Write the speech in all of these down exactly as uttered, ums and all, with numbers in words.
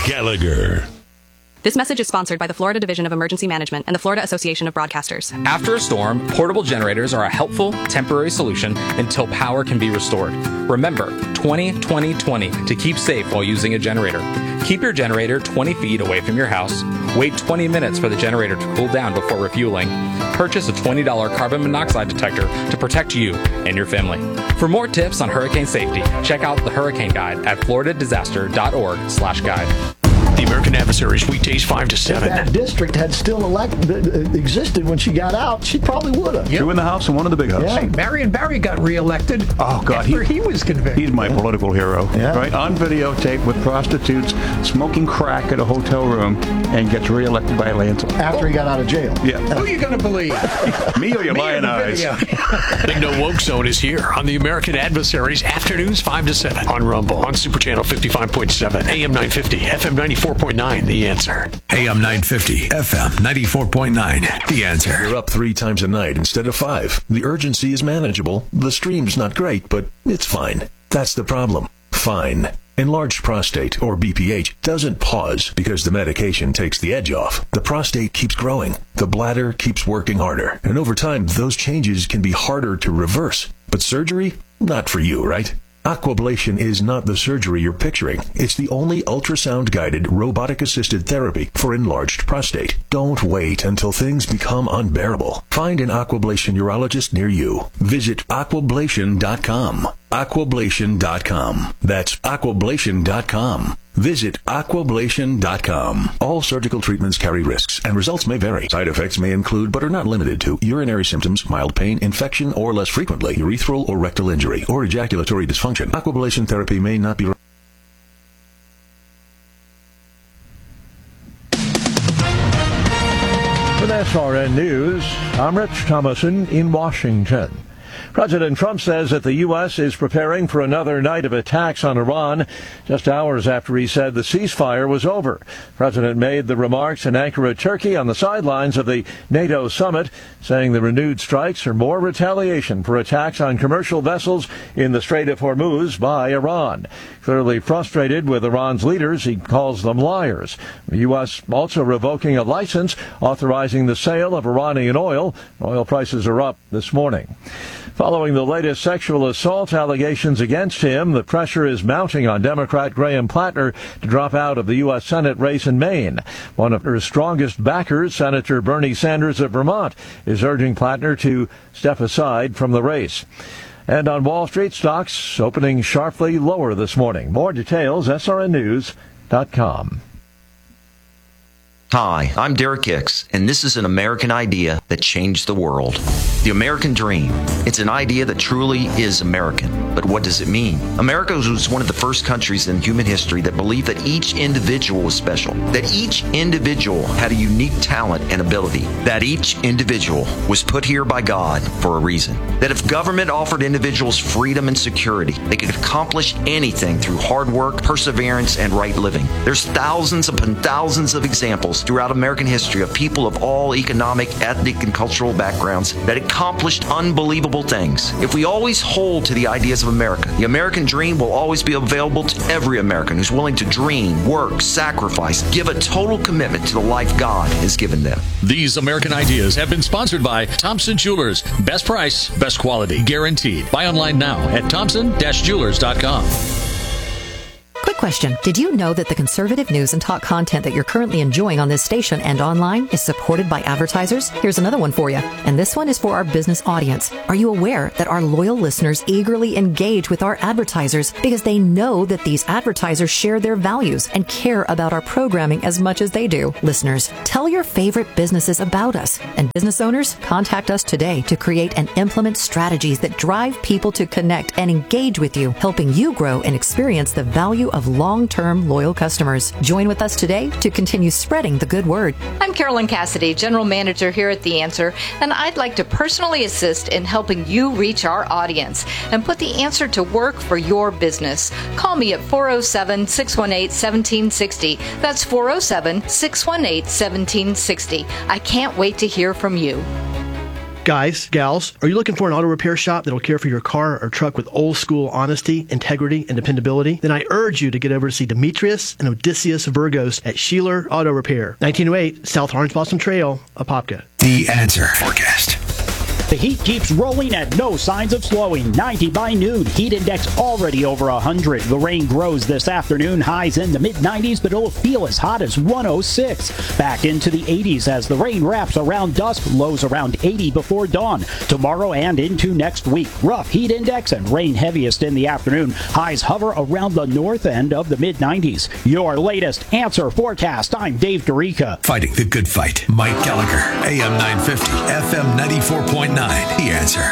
Gallagher. This message is sponsored by the Florida Division of Emergency Management and the Florida Association of Broadcasters. After a storm, portable generators are a helpful, temporary solution until power can be restored. Remember, twenty twenty twenty to keep safe while using a generator. Keep your generator twenty feet away from your house. Wait twenty minutes for the generator to cool down before refueling. Purchase a twenty dollars carbon monoxide detector to protect you and your family. For more tips on hurricane safety, check out the Hurricane Guide at florida disaster dot org slash guide. The American Adversaries, weekdays five to seven. If that district had still elect, existed when she got out, she probably would have. Yep. Two in the House and one in the big house. Yeah. Hey, Marion Barry got reelected. Oh, God. After He, he was convicted. He's my yeah. political hero. Yeah. Right? On videotape with prostitutes smoking crack at a hotel room and gets reelected by a landslide. After he got out of jail. Yeah. Who are you going to believe? Me or your Me lion or the eyes? video? The No Woke Zone is here on the American Adversaries, afternoons five to seven on Rumble, on Super Channel fifty-five point seven, A M nine fifty, F M ninety-four point nine. The Answer. A M nine fifty, F M ninety-four point nine. The Answer. You're up three times a night instead of five. The urgency is manageable. The stream's not great, but it's fine. That's the problem. Fine. Enlarged prostate, or B P H, doesn't pause because the medication takes the edge off. The prostate keeps growing. The bladder keeps working harder. And over time, those changes can be harder to reverse. But surgery? Not for you, right? Aquablation is not the surgery you're picturing. It's the only ultrasound-guided, robotic-assisted therapy for enlarged prostate. Don't wait until things become unbearable. Find an Aquablation urologist near you. Visit aquablation dot com. aquablation dot com. That's aquablation dot com. Visit aquablation dot com. All surgical treatments carry risks, and results may vary. Side effects may include, but are not limited to, urinary symptoms, mild pain, infection, or less frequently, urethral or rectal injury, or ejaculatory dysfunction. Aquablation therapy may not be... With S R N News, I'm Rich Thomason in Washington. President Trump says that the U S is preparing for another night of attacks on Iran, just hours after he said the ceasefire was over. The president made the remarks in Ankara, Turkey, on the sidelines of the NATO summit, saying the renewed strikes are more retaliation for attacks on commercial vessels in the Strait of Hormuz by Iran. Clearly frustrated with Iran's leaders, he calls them liars. The U S also revoking a license authorizing the sale of Iranian oil. Oil prices are up this morning. Following the latest sexual assault allegations against him, the pressure is mounting on Democrat Graham Plattner to drop out of the U S Senate race in Maine. One of her strongest backers, Senator Bernie Sanders of Vermont, is urging Plattner to step aside from the race. And on Wall Street, stocks opening sharply lower this morning. More details, S R N news dot com. Hi, I'm Derek Hicks, and this is an American idea that changed the world. The American Dream. It's an idea that truly is American. But what does it mean? America was one of the first countries in human history that believed that each individual was special, that each individual had a unique talent and ability, that each individual was put here by God for a reason, that if government offered individuals freedom and security, they could accomplish anything through hard work, perseverance, and right living. There's thousands upon thousands of examples throughout American history of people of all economic, ethnic, and cultural backgrounds that accomplished unbelievable things. If we always hold to the ideas of America, the American dream will always be available to every American who's willing to dream, work, sacrifice, give a total commitment to the life God has given them. These American ideas have been sponsored by Thompson Jewelers. Best price, best quality, guaranteed. Buy online now at thompson dash jewelers dot com. Quick question. Did you know that the conservative news and talk content that you're currently enjoying on this station and online is supported by advertisers? Here's another one for you. And this one is for our business audience. Are you aware that our loyal listeners eagerly engage with our advertisers because they know that these advertisers share their values and care about our programming as much as they do? Listeners, tell your favorite businesses about us. And business owners, contact us today to create and implement strategies that drive people to connect and engage with you, helping you grow and experience the value of long-term loyal customers. Join with us today to continue spreading the good word. I'm Carolyn Cassidy, General Manager here at The Answer, and I'd like to personally assist in helping you reach our audience and put The Answer to work for your business. Call me at four oh seven, six one eight, one seven six oh. That's four oh seven, six one eight, one seven six oh. I can't wait to hear from you. Guys, gals, are you looking for an auto repair shop that'll care for your car or truck with old school honesty, integrity, and dependability? Then I urge you to get over to see Demetrius and Odysseus Virgos at Sheeler Auto Repair, nineteen oh eight South Orange Blossom Trail, Apopka. The Answer Forecast. The heat keeps rolling and no signs of slowing. ninety by noon. Heat index already over one hundred. The rain grows this afternoon. Highs in the mid nineties, but it'll feel as hot as one oh six. Back into the eighties as the rain wraps around dusk. Lows around eighty before dawn. Tomorrow and into next week. Rough heat index and rain heaviest in the afternoon. Highs hover around the north end of the mid nineties. Your latest Answer Forecast. I'm Dave Dorica. Fighting the good fight. Mike Gallagher. A M nine fifty. F M ninety-four point nine. The Answer.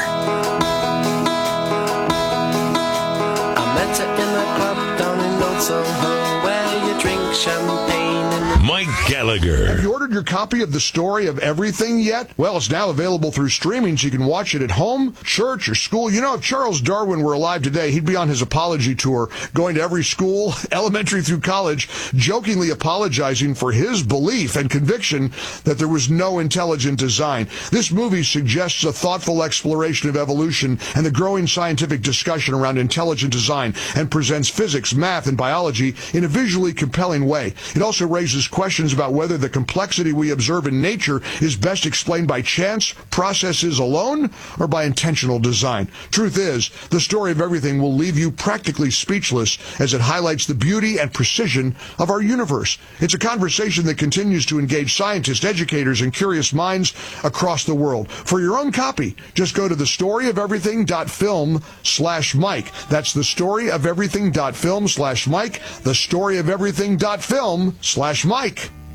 I met her in a club down in Old Soho where you drink champagne. Mike Gallagher. Have you ordered your copy of The Story of Everything yet? Well, it's now available through streaming, so you can watch it at home, church, or school. You know, if Charles Darwin were alive today, he'd be on his apology tour, going to every school, elementary through college, jokingly apologizing for his belief and conviction that there was no intelligent design. This movie suggests a thoughtful exploration of evolution and the growing scientific discussion around intelligent design, and presents physics, math, and biology in a visually compelling way. It also raises questions about whether the complexity we observe in nature is best explained by chance processes alone or by intentional design. Truth is, The Story of Everything will leave you practically speechless as it highlights the beauty and precision of our universe. It's a conversation that continues to engage scientists, educators, and curious minds across the world. For your own copy, just go to thestoryofeverything.film slash Mike. That's thestoryofeverything.film slash Mike. Thestoryofeverything.film slash Mike.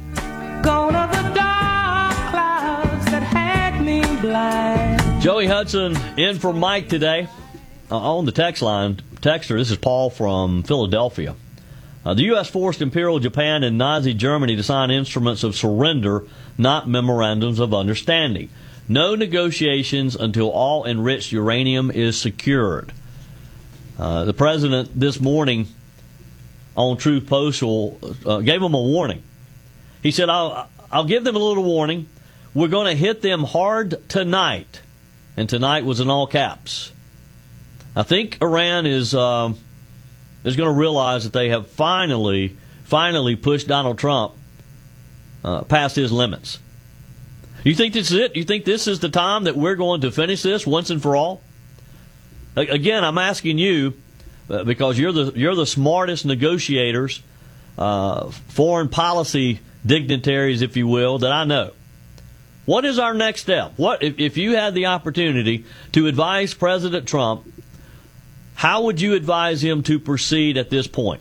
Gone are the dark clouds that had me blind. Joey Hudson in for Mike today. Uh, on the text line, texter, this is Paul from Philadelphia. Uh, the U S forced Imperial Japan and Nazi Germany to sign instruments of surrender, not memorandums of understanding. No negotiations until all enriched uranium is secured. Uh, the president this morning on Truth Social uh, gave them a warning. He said, I'll, I'll give them a little warning. We're going to hit them hard tonight. And tonight was in all caps. I think Iran is um, is going to realize that they have finally, finally pushed Donald Trump uh, past his limits. You think this is it? You think this is the time that we're going to finish this once and for all? Again, I'm asking you, uh, because you're the you're the smartest negotiators, uh, foreign policy dignitaries, if you will, that I know. What is our next step? What if, if you had the opportunity to advise President Trump, how would you advise him to proceed at this point?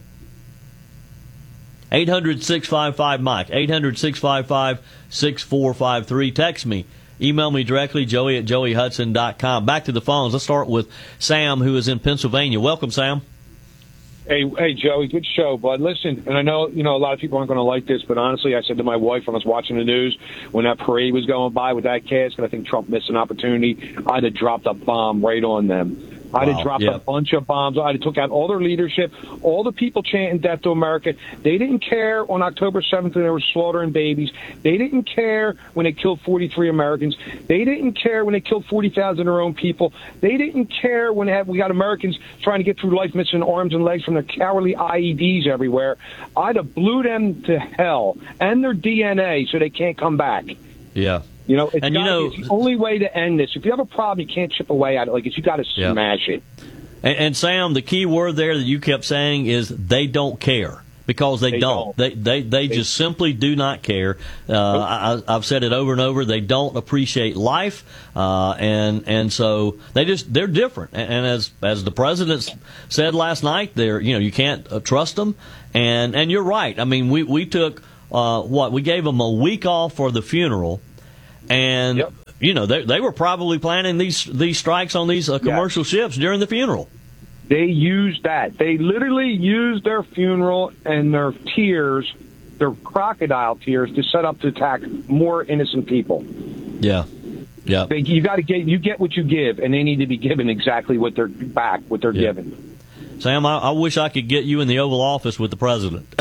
eight hundred, six five five, Mike. eight hundred, six five five, six four five three. Text me. Email me directly, joey at joey hudson dot com. Back to the phones. Let's start with Sam, who is in Pennsylvania. Welcome, Sam. Hey, hey, Joey, good show, bud. Listen, and I know, you know, a lot of people aren't going to like this, but honestly, I said to my wife when I was watching the news, when that parade was going by with that casket, and I think Trump missed an opportunity, I'd have dropped a bomb right on them. I'd Wow, have dropped yeah. a bunch of bombs. I'd have took out all their leadership, all the people chanting death to America. They didn't care on October seventh when they were slaughtering babies. They didn't care when they killed forty-three Americans. They didn't care when they killed forty thousand of their own people. They didn't care when they had, we got Americans trying to get through life missing arms and legs from their cowardly I E Ds everywhere. I'd have blew them to hell and their D N A so they can't come back. Yeah. You know, it's, And you gotta, know- it's the only way to end this. If you have a problem, you can't chip away at it. Like, it's, you got to Yeah. smash it. And, and Sam, the key word there that you kept saying is they don't care. Because they, They don't. don't. They they they They- just simply do not care. Uh, I, I've said it over and over. They don't appreciate life, uh, and and so they just they're different. And, and as as the president said last night, they're you know you can't uh, trust them. And and you're right. I mean, we we took uh, what we gave them a week off for the funeral, and Yep. you know they they were probably planning these these strikes on these uh, commercial ships during the funeral. They used that. They literally used their funeral and their tears, their crocodile tears, to set up to attack more innocent people. Yeah, yeah. They, you got to get you get what you give, and they need to be given exactly what they're back, what they're Yeah. given. Sam, I, I wish I could get you in the Oval Office with the president.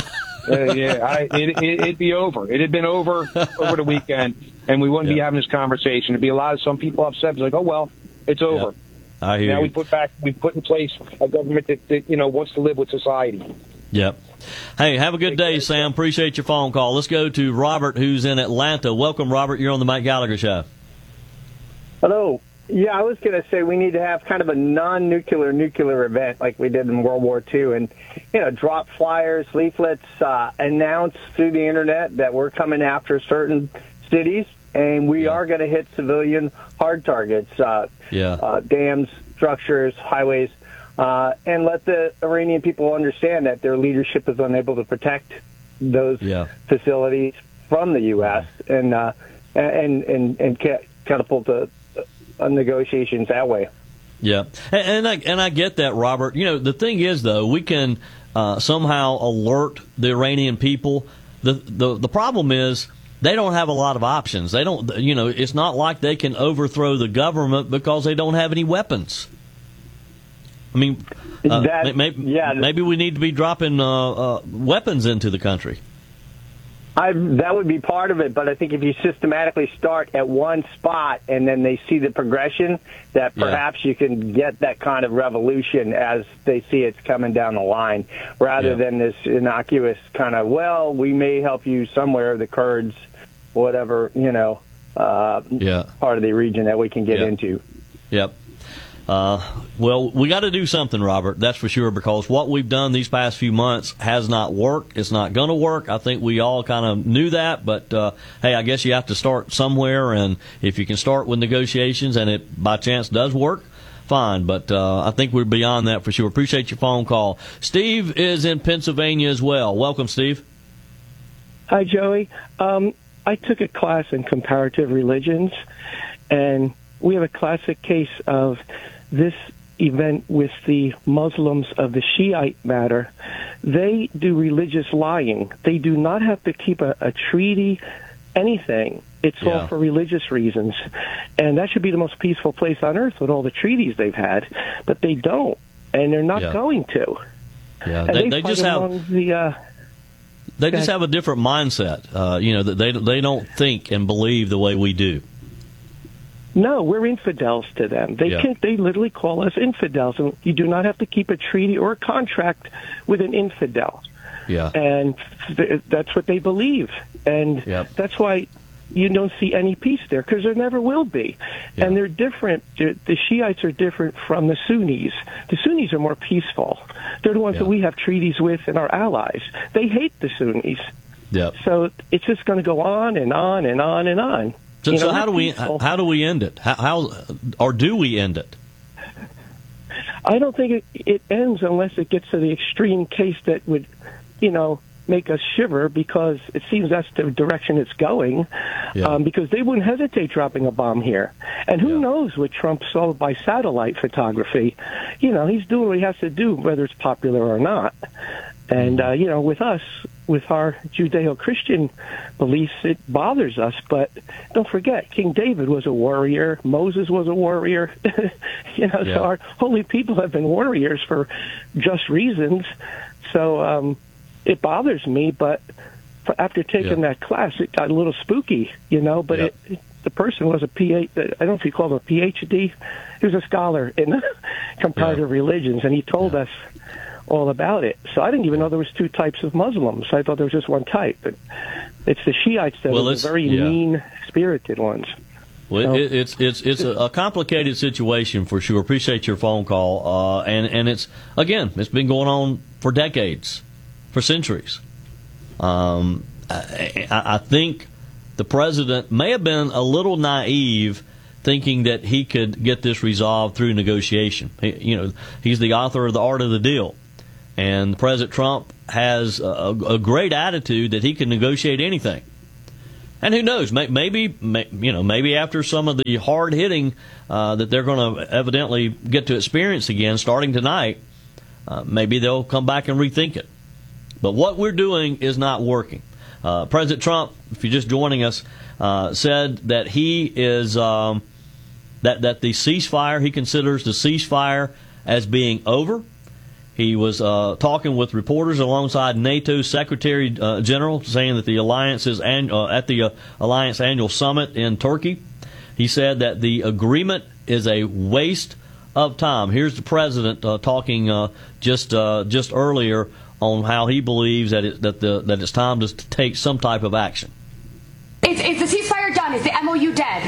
uh, yeah, I, it, it, it'd be over. It had been over over the weekend, and we wouldn't yeah. be having this conversation. It'd be a lot of some people upset. It's like, oh well, it's over. Yeah. I hear now you. we put back, we put in place a government that, that you know wants to live with society. Yep. Hey, have a good day, Sam. Appreciate your phone call. Let's go to Robert, who's in Atlanta. Welcome, Robert. You're on the Mike Gallagher Show. Hello. Yeah, I was going to say we need to have kind of a non-nuclear nuclear event like we did in World War Two, and you know, drop flyers, leaflets, uh, announce through the internet that we're coming after certain cities, and we yeah. are going to hit civilian hard targets, uh, yeah. uh, dams, structures, highways, uh, and let the Iranian people understand that their leadership is unable to protect those yeah. facilities from the U S and uh, and and and catapult the uh, negotiations that way. Yeah, and, and I and I get that, Robert. You know, the thing is, though, we can uh, somehow alert the Iranian people. The, the the problem is they don't have a lot of options. They don't, you know, it's not like they can overthrow the government because they don't have any weapons. I mean, uh, that, maybe, yeah, maybe we need to be dropping uh, uh, weapons into the country. I, that would be part of it, but I think if you systematically start at one spot and then they see the progression, that perhaps yeah. you can get that kind of revolution as they see it's coming down the line, rather yeah. than this innocuous kind of, well, we may help you somewhere, the Kurds, whatever, you know, uh, yeah. part of the region that we can get yeah. into. Yep. Uh, well, we got to do something, Robert, that's for sure, because what we've done these past few months has not worked. It's not going to work. I think we all kind of knew that, but uh, hey, I guess you have to start somewhere, and if you can start with negotiations and it by chance does work, fine, but uh, I think we're beyond that for sure. Appreciate your phone call. Steve is in Pennsylvania as well. Welcome, Steve. Hi, Joey. Um, I took a class in comparative religions, and we have a classic case of this event with the Muslims of the Shiite matter. They do religious lying. They do not have to keep a, a treaty, anything. It's yeah. all for religious reasons. And that should be the most peaceful place on earth with all the treaties they've had. But they don't, and they're not yeah. going to. Yeah, and they, they, they just have the, uh, they just have a different mindset. Uh, you know, that they they don't think and believe the way we do. No, we're infidels to them. They yeah. can, they literally call us infidels, and you do not have to keep a treaty or a contract with an infidel. Yeah, and th- that's what they believe, and yep. that's why you don't see any peace there, because there never will be. Yeah. And they're different. They're, the Shiites are different from the Sunnis. The Sunnis are more peaceful. They're the ones yeah. that we have treaties with and our allies. They hate the Sunnis. Yep. So it's just going to go on and on and on and on. So, you know, so how do we peaceful. how do we end it? How, how or do we end it? I don't think it, it ends unless it gets to the extreme case that would, you know, make us shiver, because it seems that's the direction it's going. Yeah. Um, because they wouldn't hesitate dropping a bomb here. And who yeah. knows what Trump saw by satellite photography? You know, he's doing what he has to do, whether it's popular or not. And, uh, you know, with us, with our Judeo-Christian beliefs, it bothers us. But don't forget, King David was a warrior. Moses was a warrior. you know, yeah. so our holy people have been warriors for just reasons. So um, it bothers me. But for, after taking yeah. that class, it got a little spooky, you know. But yeah. it, it, the person was a P H D. I don't know if you call him a P H D. He was a scholar in comparative yeah. religions, and he told yeah. us all about it. So I didn't even know there was two types of Muslims. I thought there was just one type. But it's the Shiites that well, are the very yeah. mean-spirited ones. Well, so, it, it's it's it's a, a complicated situation for sure. Appreciate your phone call, uh, and and it's again, it's been going on for decades, for centuries. Um, I, I think the president may have been a little naive, thinking that he could get this resolved through negotiation. He, you know, he's the author of The Art of the Deal. And President Trump has a, a great attitude that he can negotiate anything. And who knows? Maybe, you know, maybe after some of the hard hitting uh, that they're going to evidently get to experience again starting tonight, uh, maybe they'll come back and rethink it. But what we're doing is not working. Uh, President Trump, if you're just joining us, uh, said that he is um, that that the ceasefire, he considers the ceasefire as being over. He was uh, talking with reporters alongside NATO's Secretary uh, General, saying that the alliance is an, uh, at the uh, alliance annual summit in Turkey. He said that the agreement is a waste of time. Here's the president uh, talking uh, just uh, just earlier on how he believes that it, that the that it's time to take some type of action. Is, is the ceasefire done? Is the M O U dead?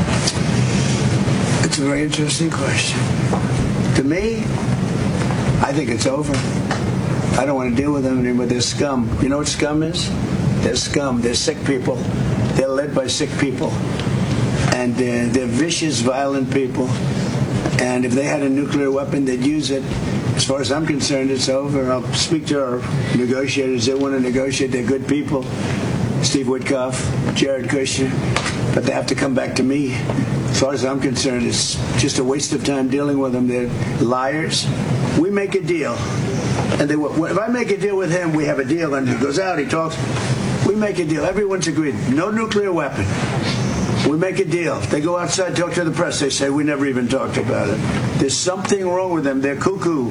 It's a very interesting question. To me, I think it's over. I don't want to deal with them anymore. They're scum. You know what scum is? They're scum. They're sick people. They're led by sick people. And uh, they're vicious, violent people. And if they had a nuclear weapon, they'd use it. As far as I'm concerned, it's over. I'll speak to our negotiators. They want to negotiate. They're good people. Steve Witkoff, Jared Kushner. But they have to come back to me. As far as I'm concerned, it's just a waste of time dealing with them. They're liars. We make a deal. And they, if I make a deal with him, we have a deal. And he goes out, he talks. We make a deal. Everyone's agreed. No nuclear weapon. We make a deal. They go outside, talk to the press. They say, we never even talked about it. There's something wrong with them. They're cuckoo.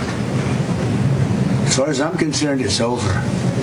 As far as I'm concerned, it's over.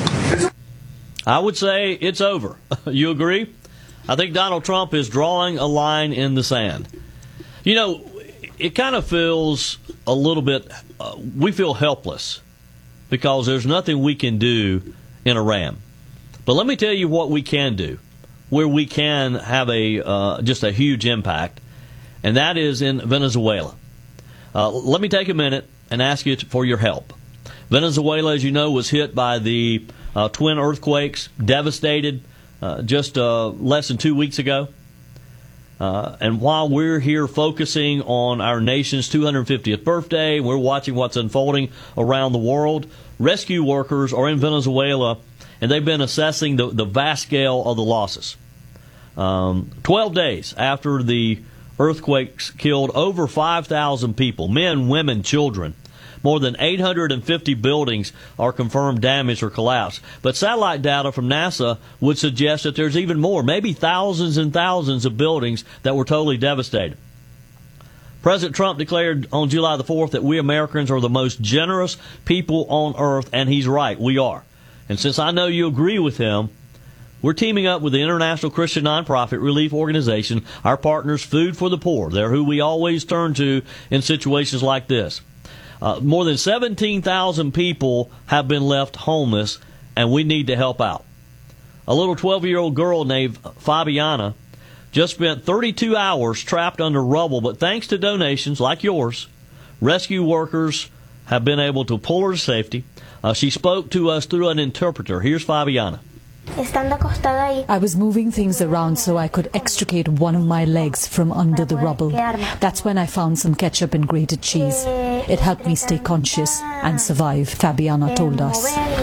I would say it's over. You agree? I think Donald Trump is drawing a line in the sand. You know, it kind of feels a little bit, uh, we feel helpless because there's nothing we can do in Iran. But let me tell you what we can do, where we can have a uh, just a huge impact, and that is in Venezuela. Uh, let me take a minute and ask you for your help. Venezuela, as you know, was hit by the uh, twin earthquakes, devastated uh, just uh, less than two weeks ago. Uh, and while we're here focusing on our nation's two hundred fiftieth birthday, we're watching what's unfolding around the world, rescue workers are in Venezuela, and they've been assessing the, the vast scale of the losses. Um, Twelve days after the earthquakes killed over five thousand people, men, women, children. More than eight hundred fifty buildings are confirmed damaged or collapsed. But satellite data from NASA would suggest that there's even more, maybe thousands and thousands of buildings that were totally devastated. President Trump declared on July the fourth that we Americans are the most generous people on earth, and he's right, we are. And since I know you agree with him, we're teaming up with the international Christian nonprofit relief organization, our partners Food for the Poor. They're who we always turn to in situations like this. Uh, more than seventeen thousand people have been left homeless, and we need to help out. A little twelve-year-old girl named Fabiana just spent thirty-two hours trapped under rubble, but thanks to donations like yours, rescue workers have been able to pull her to safety. Uh, she spoke to us through an interpreter. Here's Fabiana. I was moving things around so I could extricate one of my legs from under the rubble. That's when I found some ketchup and grated cheese. It helped me stay conscious and survive, Fabiana told us.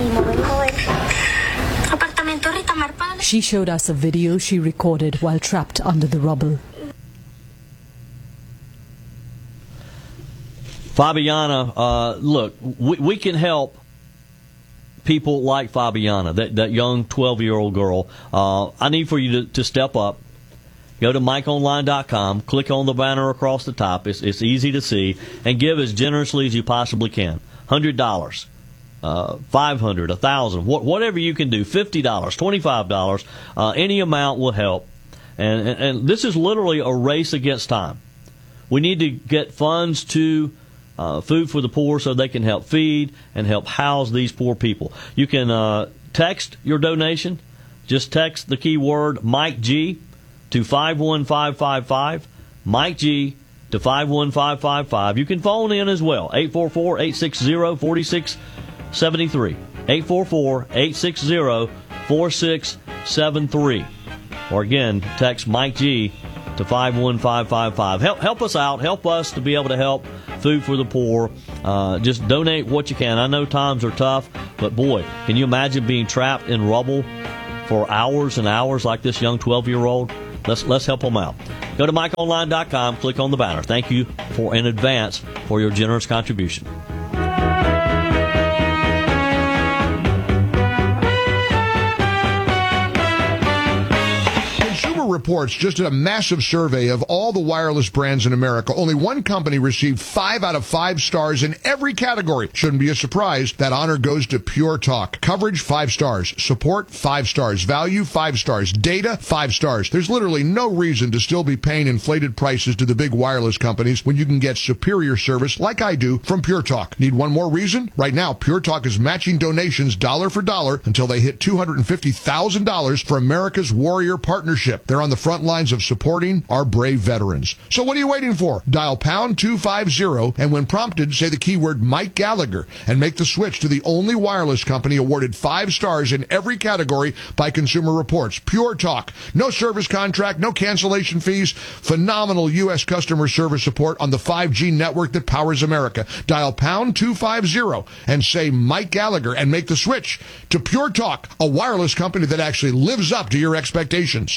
She showed us a video she recorded while trapped under the rubble. Fabiana, uh, look, we, we can help people like Fabiana, that, that young twelve-year-old girl. Uh, I need for you to, to step up. Go to Mike Online dot com, click on the banner across the top. It's, it's easy to see, and give as generously as you possibly can. one hundred dollars, uh, five hundred dollars, one thousand dollars, what, whatever you can do, fifty dollars, twenty-five dollars, uh, any amount will help. And, and, and this is literally a race against time. We need to get funds to Uh, Food for the Poor so they can help feed and help house these poor people. You can uh, text your donation. Just text the keyword Mike G to five one five five five. Mike G to five one five five five. You can phone in as well. eight four four, eight six zero, four six seven three. eight four four, eight six zero, four six seven three. Or again, text Mike G to five one five five five. Help, help us out. Help us to be able to help Food for the Poor. Uh, just donate what you can. I know times are tough, but boy, can you imagine being trapped in rubble for hours and hours like this young twelve-year-old? Let's let's help them out. Go to Mike Online dot com, click on the banner. Thank you for in advance for your generous contribution. Reports just did a massive survey of all the wireless brands in America. Only one company received five out of five stars in every category. Shouldn't be a surprise. That honor goes to Pure Talk. Coverage, five stars. Support, five stars. Value, five stars. Data, five stars. There's literally no reason to still be paying inflated prices to the big wireless companies when you can get superior service like I do from Pure Talk. Need one more reason? Right now, Pure Talk is matching donations dollar for dollar until they hit two hundred fifty thousand dollars for America's Warrior Partnership. They're on the front lines of supporting our brave veterans. So what are you waiting for? Dial pound two fifty, and when prompted, say the keyword Mike Gallagher and make the switch to the only wireless company awarded five stars in every category by Consumer Reports. Pure Talk. No service contract, no cancellation fees. Phenomenal U S customer service support on the five G network that powers America. Dial pound two fifty and say Mike Gallagher and make the switch to Pure Talk, a wireless company that actually lives up to your expectations.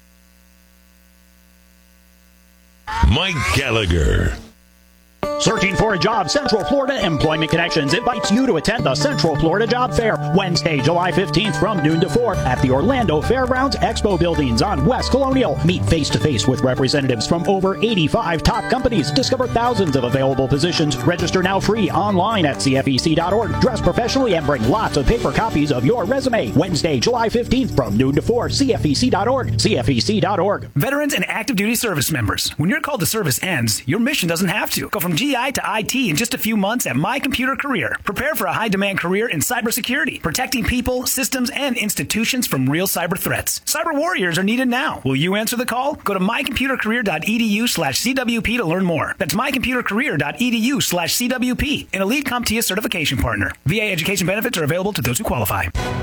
Mike Gallagher. Searching for a job? Central Florida Employment Connections invites you to attend the Central Florida Job Fair Wednesday, July fifteenth from noon to four at the Orlando Fairgrounds Expo Buildings on West Colonial. Meet face-to-face with representatives from over eighty-five top companies. Discover thousands of available positions. Register now free online at C F E C dot org. Dress professionally and bring lots of paper copies of your resume. Wednesday, July fifteenth from noon to four. C F E C dot org. C F E C dot org. Veterans and active duty service members. When your call to service ends, your mission doesn't have to. Go from G I to I T in just a few months at My Computer Career. Prepare for a high-demand career in cybersecurity, protecting people, systems, and institutions from real cyber threats. Cyber warriors are needed now. Will you answer the call? Go to my computer career dot e d u slash c w p to learn more. That's my computer career dot e d u slash c w p, an elite CompTIA certification partner. V A education benefits are available to those who qualify.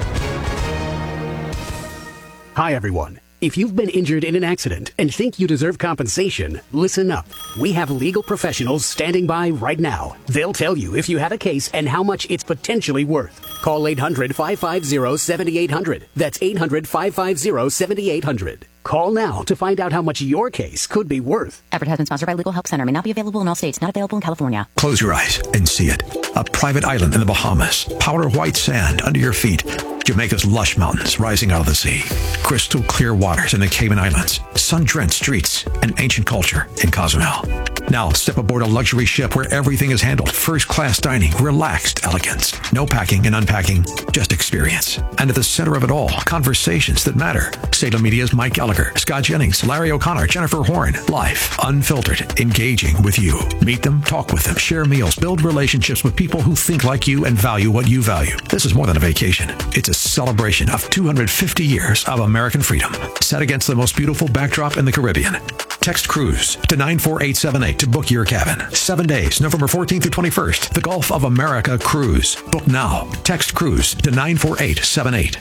Hi, everyone. If you've been injured in an accident and think you deserve compensation, listen up. We have legal professionals standing by right now. They'll tell you if you had a case and how much it's potentially worth. Call eight hundred, five five zero, seven eight zero zero. That's eight hundred, five five zero, seven eight zero zero. Call now to find out how much your case could be worth. Advertisement sponsored by Legal Help Center. May not be available in all states. Not available in California. Close your eyes and see it. A private island in the Bahamas. Powder white sand under your feet. Jamaica's lush mountains rising out of the sea. Crystal clear waters in the Cayman Islands. Sun-drenched streets and ancient culture in Cozumel. Now step aboard a luxury ship where everything is handled. First-class dining, relaxed elegance. No packing and unpacking, just experience. And at the center of it all, conversations that matter. Salem Media's Mike Gallagher, Scott Jennings, Larry O'Connor, Jennifer Horn. Life, unfiltered, engaging with you. Meet them, talk with them, share meals, build relationships with people who think like you and value what you value. This is more than a vacation. It's a celebration of two hundred fifty years of American freedom, set against the most beautiful backdrop in the Caribbean. Text cruise to nine four eight seven eight to book your cabin. Seven days, November fourteenth through twenty-first. The Gulf of America cruise. Book now. Text cruise to nine four eight seven eight.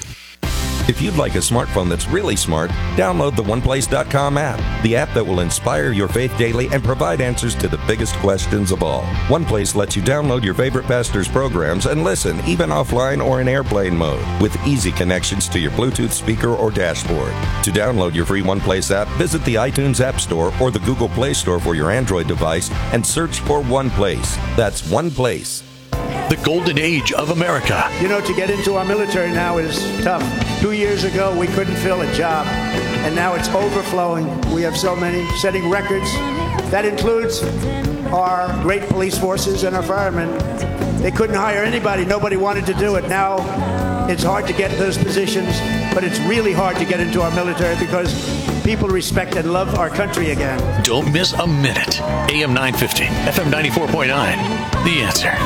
If you'd like a smartphone that's really smart, download the one place dot com app, the app that will inspire your faith daily and provide answers to the biggest questions of all. OnePlace lets you download your favorite pastor's programs and listen, even offline or in airplane mode, with easy connections to your Bluetooth speaker or dashboard. To download your free OnePlace app, visit the iTunes App Store or the Google Play Store for your Android device and search for OnePlace. That's OnePlace. The golden age of America. You know, to get into our military now is tough. Two years ago, we couldn't fill a job, and now it's overflowing. We have so many, setting records. That includes our great police forces and our firemen. They couldn't hire anybody. Nobody wanted to do it. Now it's hard to get those positions, but it's really hard to get into our military because people respect and love our country again. Don't miss a minute. A M nine fifty, F M ninety-four point nine. The Answer.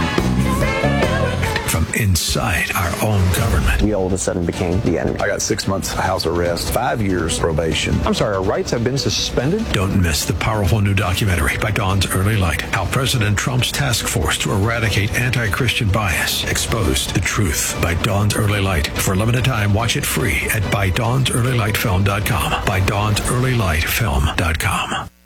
From inside our own government. We all of a sudden became the enemy. I got six months house arrest, five years probation. I'm sorry, our rights have been suspended? Don't miss the powerful new documentary by Dawn's Early Light. How President Trump's task force to eradicate anti-Christian bias exposed the truth by Dawn's Early Light. For a limited time, watch it free at by dawns early light film dot com. by dawns early light film dot com.